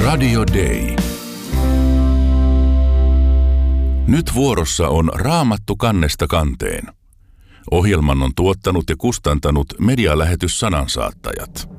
Radio Day. Nyt vuorossa on Raamattu kannesta kanteen. Ohjelman on tuottanut ja kustantanut medialähetys Sanansaattajat.